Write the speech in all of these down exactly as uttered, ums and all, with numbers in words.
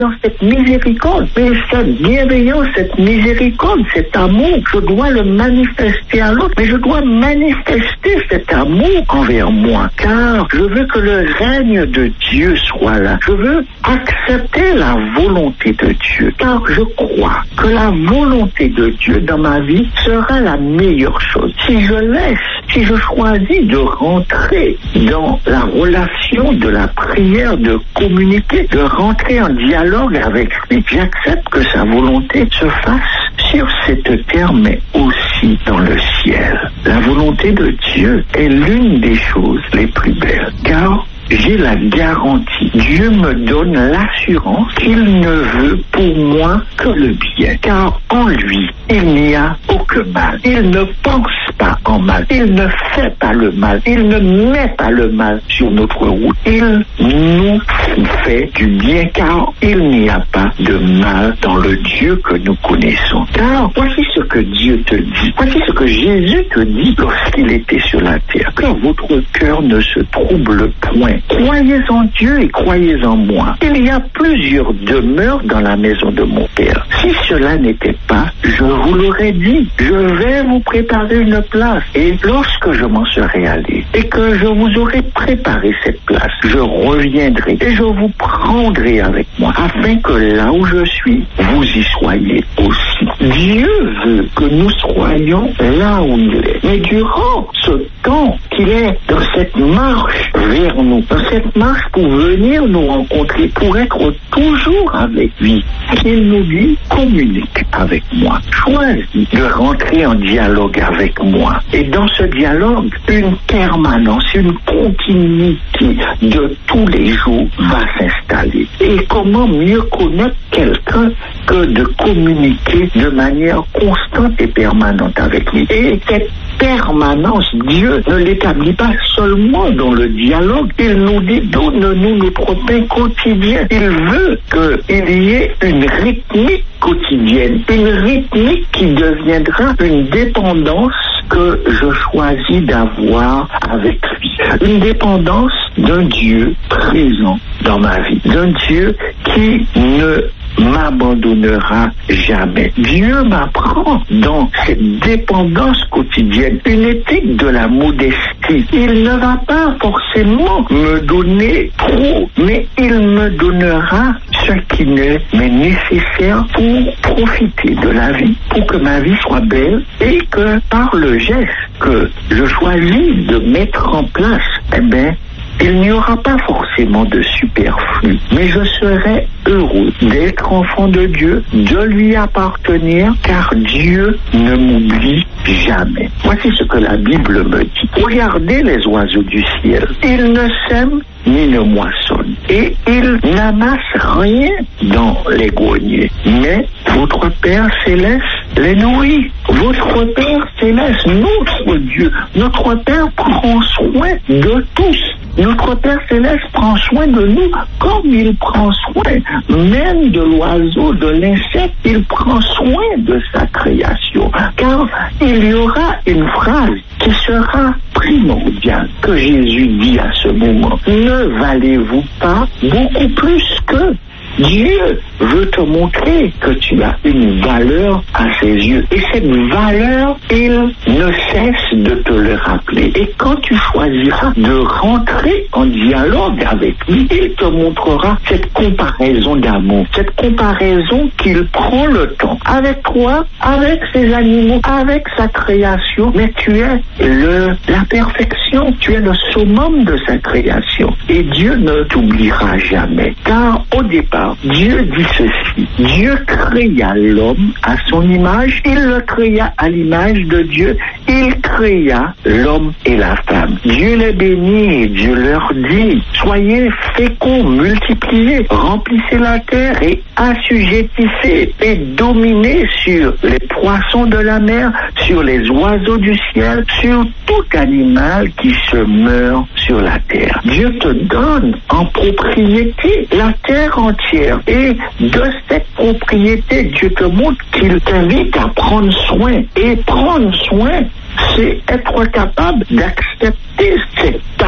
dans cette miséricorde. Mais cette bienveillance, cette miséricorde, cet amour, je dois le manifester à l'autre, mais je dois manifester cet amour envers moi, car je veux que le règne de Dieu soit là. Je veux accepter la volonté de Dieu, car je crois que la volonté de Dieu dans ma vie sera la meilleure chose. Si je laisse, si je choisis de rentrer dans la relation de la prière, de communiquer, de rentrer en dialogue avec lui, j'accepte que sa volonté se fasse sur cette terre, mais aussi dans le ciel. La volonté de Dieu est l'une des choses les plus belles, car j'ai la garantie. Dieu me donne l'assurance qu'il ne veut pour moi que le bien, car en lui, il n'y a aucun mal. Il ne pense pas en mal. Il ne fait pas le mal. Il ne met pas le mal sur notre route. Il nous fait du bien, car il n'y a pas de mal dans le Dieu que nous connaissons. Car voici ce que Dieu te dit. Voici ce que Jésus te dit lorsqu'il était sur la terre. Que votre cœur ne se trouble point. Croyez en Dieu et croyez en moi. Il y a plusieurs demeures dans la maison de mon Père. Si cela n'était pas, je vous l'aurais dit. Je vais vous préparer une place. Et lorsque je m'en serai allé et que je vous aurai préparé cette place, je reviendrai et je vous prendrai avec moi, afin que là où je suis, vous y soyez aussi. Dieu veut que nous soyons là où il est. Mais durant ce temps qu'il est dans cette marche vers nous, dans cette marche pour venir nous rencontrer, pour être toujours avec lui, il nous dit, communique avec moi. Choisis de rentrer en dialogue avec moi. Et dans ce dialogue, une permanence, une continuité de tous les jours va s'installer. Et comment mieux connaître quelqu'un que de communiquer de manière constante et permanente avec lui. Et cette permanence, Dieu ne l'établit pas seulement dans le dialogue. Il nous dit, donne-nous notre pain quotidien. Il veut qu'il y ait une rythmique quotidienne, une rythmique qui deviendra une dépendance que je choisis d'avoir avec lui. Une dépendance d'un Dieu présent dans ma vie, d'un Dieu qui ne m'abandonnera jamais. Dieu m'apprend dans cette dépendance quotidienne une éthique de la modestie. Il ne va pas forcément me donner trop, mais il me donnera ce qui m'est nécessaire pour profiter de la vie, pour que ma vie soit belle, et que par le geste que je choisis de mettre en place, eh bien, il n'y aura pas forcément de superflu, mais je serai heureux d'être enfant de Dieu, de lui appartenir, car Dieu ne m'oublie jamais. Voici ce que la Bible me dit. Regardez les oiseaux du ciel. Ils ne sèment ni ne moissonnent, et ils n'amassent rien dans les greniers. Mais votre Père céleste les nourrit. Votre Père céleste, notre Dieu, notre Père prend soin de tous. Notre Père céleste prend soin de nous comme il prend soin même de l'oiseau, de l'insecte. Il prend soin de sa création. Car il y aura une phrase qui sera primordiale que Jésus dit à ce moment. Ne valez-vous pas beaucoup plus que Dieu veut te montrer que tu as une valeur à ses yeux. Et cette valeur, il ne cesse de te le rappeler. Et quand tu choisiras de rentrer en dialogue avec lui, il te montrera cette comparaison d'amour, cette comparaison qu'il prend le temps avec toi, avec ses animaux, avec sa création. Mais tu es le, la perfection, tu es le summum de sa création. Et Dieu ne t'oubliera jamais. Car au départ, Dieu dit ceci. Dieu créa l'homme à son image. Il le créa à l'image de Dieu. Il créa l'homme et la femme. Dieu les bénit et Dieu leur dit, soyez féconds, multipliez, remplissez la terre et assujettissez et dominez sur les poissons de la mer, sur les oiseaux du ciel, sur tout animal qui se meurt sur la terre. Dieu te donne en propriété la terre entière. Et de cette propriété, Dieu te montre qu'il t'invite à prendre soin. Et prendre soin, c'est être capable d'accepter cet acte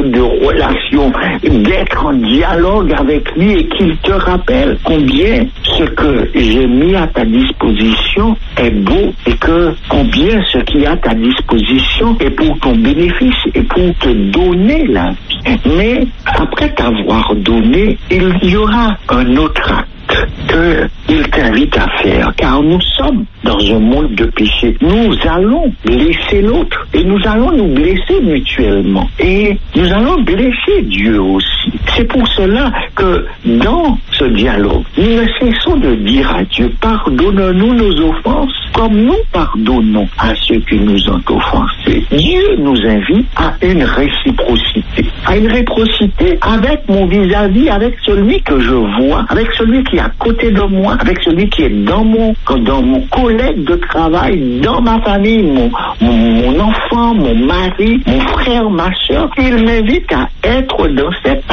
de relation, d'être en dialogue avec lui et qu'il te rappelle combien ce que j'ai mis à ta disposition est beau et que combien ce qui est à ta disposition est pour ton bénéfice et pour te donner la vie. Mais après t'avoir donné, il y aura un autre acte qu'il t'invite à faire, car nous sommes dans un monde de péché. Nous allons blesser l'autre et nous allons nous blesser mutuellement et nous allons blesser Dieu aussi. C'est pour cela que dans ce dialogue, nous ne cessons de dire à Dieu, pardonne-nous nos offenses comme nous pardonnons à ceux qui nous ont offensés. Dieu nous invite à une réciprocité, à une réciprocité avec mon vis-à-vis, avec celui que je vois, avec celui qui est à côté de moi, avec celui qui est dans mon, dans mon collègue de travail, dans ma famille, mon, mon, mon enfant, mon mari, mon frère, ma soeur. Il m'invite à être dans cette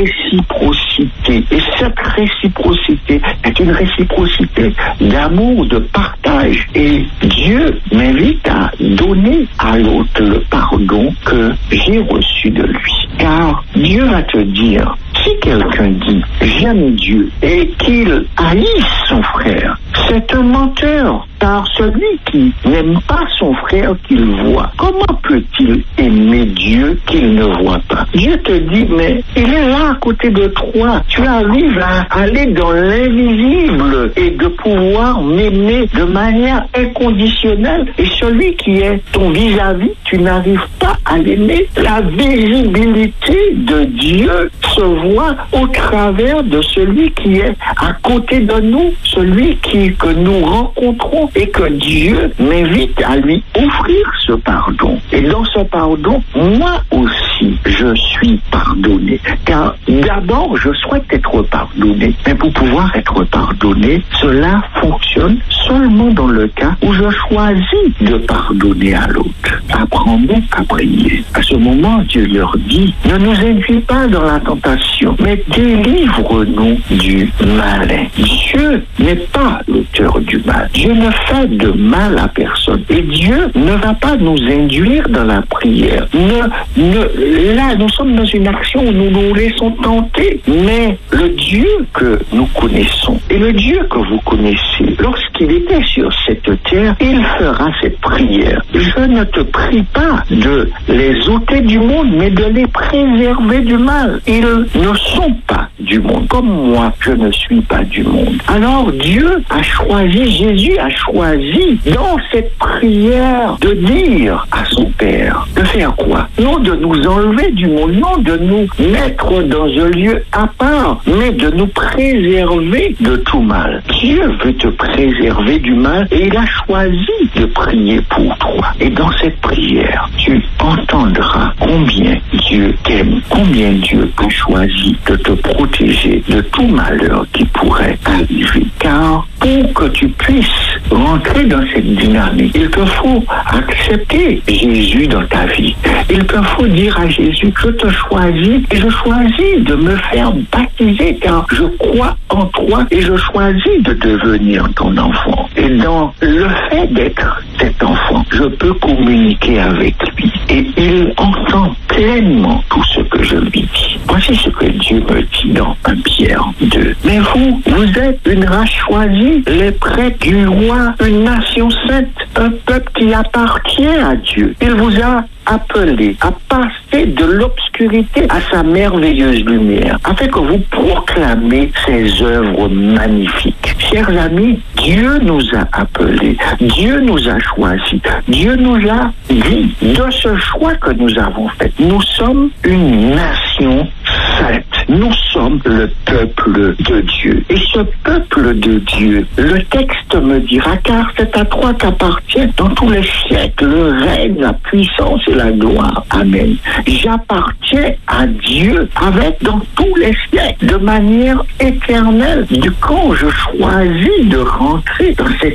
réciprocité. Et cette réciprocité est une réciprocité d'amour, de partage. Et Dieu m'invite à donner à l'autre le pardon que j'ai reçu de lui. Car Dieu va te dire, si quelqu'un dit « j'aime Dieu » et qu'il haït son frère, c'est un menteur. Car celui qui n'aime pas son frère qu'il voit, comment peut-il aimer Dieu qu'il ne voit pas? Dieu te dit, mais il est là à côté de toi. Tu arrives à aller dans l'invisible et de pouvoir m'aimer de manière inconditionnelle. Et celui qui est ton vis-à-vis, tu n'arrives pas à l'aimer. La visibilité de Dieu se voit au travers de celui qui est à côté de nous, celui qui, que nous rencontrons. Et que Dieu m'invite à lui offrir ce pardon. Et dans ce pardon, moi aussi, je suis pardonné. Car d'abord, je souhaite être pardonné. Mais pour pouvoir être pardonné, cela fonctionne seulement dans le cas où je choisis de pardonner à l'autre. Apprends donc à prier. À ce moment, Dieu leur dit, ne nous induis pas dans la tentation, mais délivre-nous du malin. Dieu n'est pas l'auteur du mal. Dieu ne fait de mal à personne. Et Dieu ne va pas nous induire dans la prière. Ne, ne, là, nous sommes dans une action où nous nous laissons tenter. Mais le Dieu que nous connaissons et le Dieu que vous connaissez, lorsqu'il était sur cette terre, il fera cette prière. Je ne te prie pas de les ôter du monde, mais de les préserver du mal. Ils ne sont pas du monde, comme moi, je ne suis pas du monde. Alors Dieu a choisi, Jésus a choisi dans cette prière de dire à son Père, de faire quoi? Non de nous enlever du monde, non de nous mettre dans un lieu à part, mais de nous préserver de tout mal. Dieu veut te préserver du mal et il a choisi de prier pour toi. Et dans cette prière, tu entendras combien Dieu t'aime, combien Dieu a choisi de te protéger de tout malheur qui pourrait arriver. Car pour que tu puisses rentrer dans cette dynamique, il te faut accepter Jésus dans ta vie. Il te faut dire à Jésus, je te choisis et je choisis de me faire baptiser car je crois en toi et je choisis de devenir ton enfant. Et dans le fait d'être cet enfant, je peux communiquer avec lui et il entend pleinement tout ce que je lui dis. Voici ce que Dieu me dit dans un Pierre deux. Mais vous, vous êtes une race choisie, les prêtres du roi, une nation sainte, un peuple qui appartient à Dieu. Il vous a appelé à passer de l'obscurité à sa merveilleuse lumière, afin que vous proclamez ses œuvres magnifiques. Chers amis, Dieu nous a appelés, Dieu nous a choisis, Dieu nous a dit de ce choix que nous avons fait. Nous sommes une nation sainte. Nous sommes le peuple de Dieu. Et ce peuple de Dieu, le texte me dira, car c'est à toi qu'appartient dans tous les siècles le règne, la puissance et la gloire. Amen. J'appartiens à Dieu avec dans tous les siècles, de manière éternelle. Du quand je choisis de rentrer dans cet acte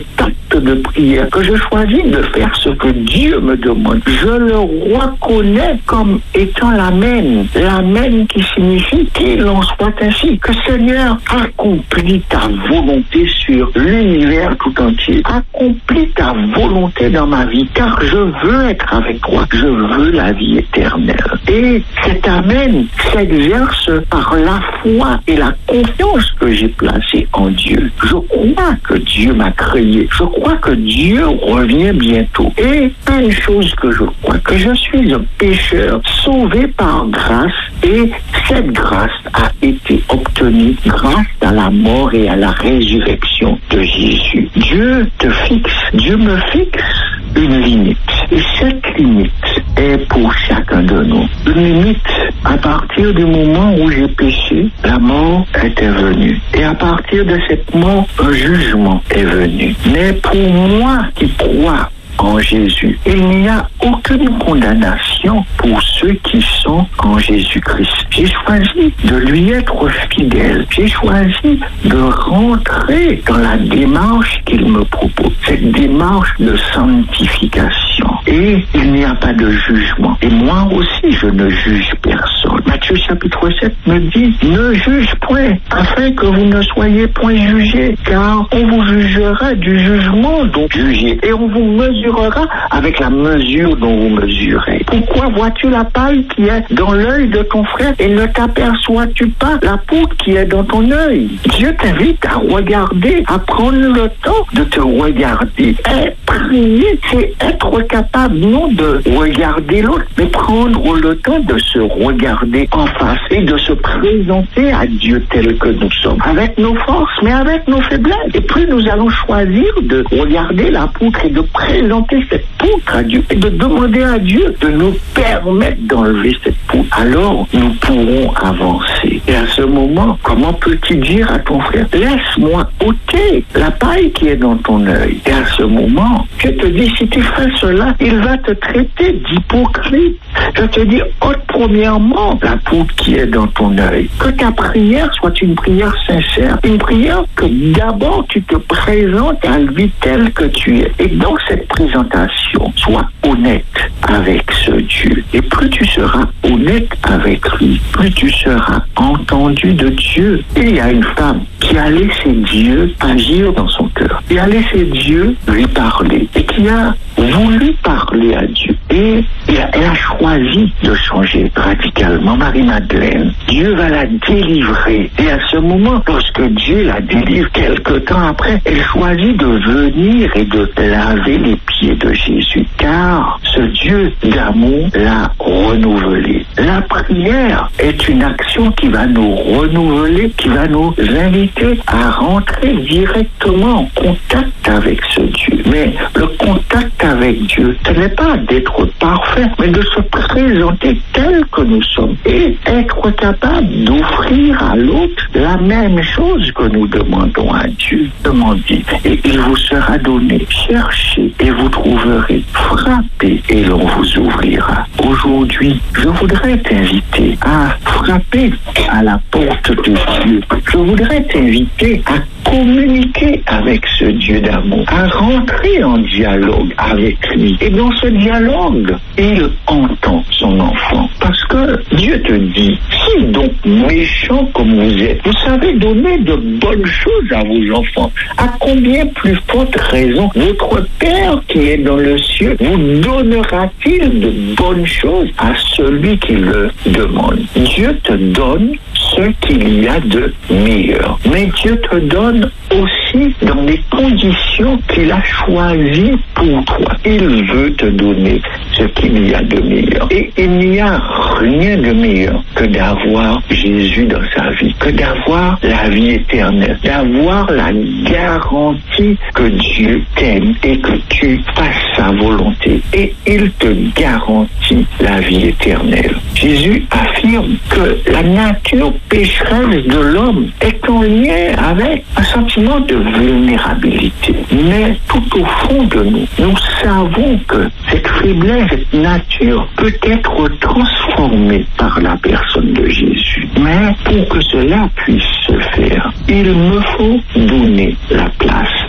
acte de prière, que je choisis de faire ce que Dieu me demande, je le reconnais comme étant l'amen. L'amen qui signifie qu'il en soit ainsi. Que Seigneur, accomplis ta volonté sur l'univers tout entier. Accomplis ta volonté dans ma vie, car je veux être avec toi. Je veux la vie éternelle. Et cet amen s'exerce par la foi et la confiance que j'ai placée en Dieu. Je crois que Dieu m'a créé. Je crois que Dieu revient bientôt. Et une chose que je crois, que je suis un pécheur sauvé par grâce, et cette grâce a été obtenue grâce à la mort et à la résurrection de Jésus. Dieu te fixe, Dieu me fixe une limite. Et cette limite est pour chacun de nous. Une limite, à partir du moment où j'ai péché, la mort était venue. Et à partir de cette mort, un jugement est venu. Mais pour moi qui crois en Jésus, il n'y a aucune condamnation pour ceux qui sont en Jésus-Christ. J'ai choisi de lui être fidèle. J'ai choisi de rentrer dans la démarche qu'il me propose, cette démarche de sanctification. Et il n'y a pas de jugement. Et moi aussi, je ne juge personne. Matthieu chapitre sept me dit, ne juge point, afin que vous ne soyez point jugés, car on vous jugera du jugement dont jugez, et on vous mesurera avec la mesure dont vous mesurez. Pourquoi vois-tu la paille qui est dans l'œil de ton frère et ne t'aperçois-tu pas la poudre qui est dans ton œil? Dieu t'invite à regarder, à prendre le temps de te regarder. Et prier, c'est être capable non de regarder l'autre, mais prendre le temps de se regarder en face et de se présenter à Dieu tel que nous sommes, avec nos forces, mais avec nos faiblesses. Et plus nous allons choisir de regarder la poutre et de présenter cette poutre à Dieu et de demander à Dieu de nous permettre d'enlever cette poutre, alors nous pourrons avancer. Et à ce moment, comment peux-tu dire à ton frère, laisse-moi ôter la paille qui est dans ton œil? Et à ce moment, je te dis, si tu fais cela, il va te traiter d'hypocrite. Je te dis, ôte premièrement la poutre qui est dans ton œil. Que ta prière soit une prière sincère, une prière que d'abord tu te présentes à lui tel que tu es. Et dans cette présentation, sois honnête avec ce Dieu. Et plus tu seras honnête avec lui, plus tu seras entendu de Dieu. Il y a une femme qui a laissé Dieu agir dans son cœur, qui a laissé Dieu lui parler, et qui a voulu parler à Dieu. Et elle a choisi de changer radicalement. Marie-Madeleine, Dieu va la délivrer. Et à ce moment, lorsque Dieu la délivre, quelque temps après, elle choisit de venir et de laver les pieds de Jésus. Car ce Dieu d'amour l'a renouvelé. La prière est une action qui va nous renouveler, qui va nous inviter à rentrer directement en contact avec ce Dieu. Mais le contact avec Dieu, ce n'est pas d'être parfait, mais de se présenter tel que nous sommes et être capable d'offrir à l'autre la même chose que nous demandons à Dieu. Demandez et il vous sera donné. Cherchez et vous trouverez. Frappez et l'on vous ouvrira. Aujourd'hui, je voudrais t'inviter à frapper à la porte de Dieu. Je voudrais t'inviter à communiquer avec ce Dieu d'amour, à rentrer en dialogue avec lui. Et dans ce dialogue, il entend son enfant. Parce que Dieu te dit, si donc méchant comme vous êtes, vous savez donner de bonnes choses à vos enfants, à combien plus forte raison votre Père qui est dans le ciel vous donnera-t-il de bonnes choses à celui qui le demande? Dieu te donne ce qu'il y a de meilleur. Mais Dieu te donne aussi dans des conditions qu'il a choisies pour toi. Il veut te donner ce qu'il y a de meilleur. Et il n'y a rien de meilleur que d'avoir Jésus dans sa vie, que d'avoir la vie éternelle, d'avoir la garantie que Dieu t'aime et que tu fasses sa volonté. Et il te garantit la vie éternelle. Jésus affirme que la nature pécheresse de l'homme est en lien avec un sentiment de vulnérabilité. Mais tout au fond de nous, nous savons que cette faiblesse, cette nature peut être transformée par la personne de Jésus. Mais pour que cela puisse se faire, il me faut donner la place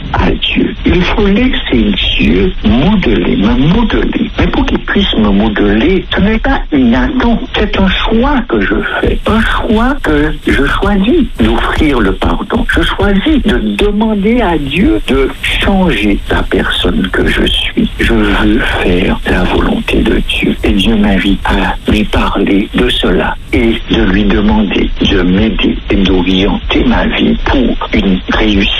à Dieu. Il faut laisser Dieu modeler, me modeler. Mais pour qu'il puisse me modeler, ce n'est pas une attente, c'est un choix que je fais. Un choix que je choisis d'offrir le pardon. Je choisis de demander à Dieu de changer la personne que je suis. Je veux faire la volonté de Dieu. Et Dieu m'invite à lui parler de cela et de lui demander de m'aider et d'orienter ma vie pour une réussite